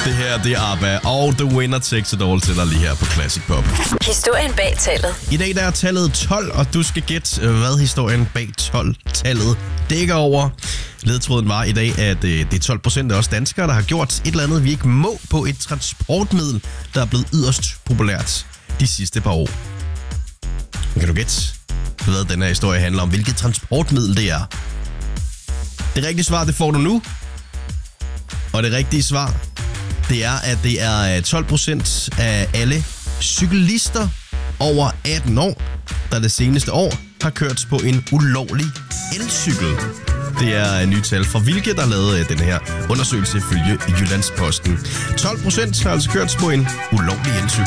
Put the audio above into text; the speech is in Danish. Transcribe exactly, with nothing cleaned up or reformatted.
Det her, det er ABBA, og The Winner Takes It All til dig lige her på Classic Pop. Historien bag tallet. I dag der er tallet tolv, og du skal gætte, hvad historien bag tolv-tallet dækker over. Ledtråden var i dag, at det er tolv procent af os danskere, der har gjort et eller andet, vi ikke må på et transportmiddel, der er blevet yderst populært de sidste par år. Kan du gætte, hvad den her historie handler om? Hvilket transportmiddel det er? Det rigtige svar, det får du nu. Og det rigtige svar, det er, at det er tolv procent af alle cyklister over atten år, der det seneste år har kørt på en ulovlig elcykel. Det er nye tal fra Hvilke, der lavede den her undersøgelse ifølge Jyllandsposten. tolv procent har altså kørt på en ulovlig elcykel.